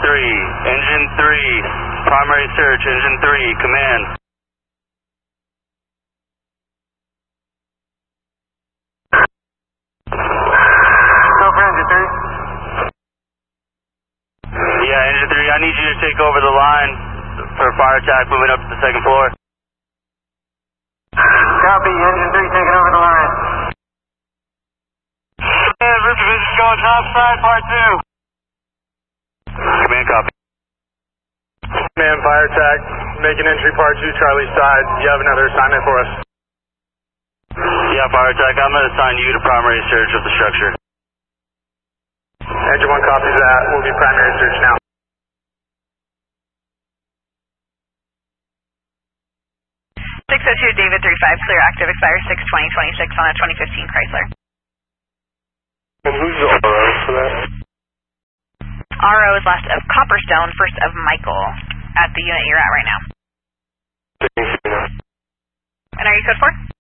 Engine 3, primary search, Engine 3, command. Go for Engine 3. Yeah, Engine 3, I need you to take over the line for fire attack moving up to the second floor. Copy, Engine 3 taking over the line. Root division going top side, part 2. Command, copy. Command, fire attack, making entry part 2, Charlie side. You have another assignment for us? Yeah, fire attack, I'm going to assign you to primary search of the structure. Engine 1 copies that. We'll be primary search now. David 35, clear active, expires 6/20/26 on a 2015 Chrysler. And who's the RO for that? RO is last of Copperstone, first of Michael, at the unit you're at right now. Thank you. And are you code 4?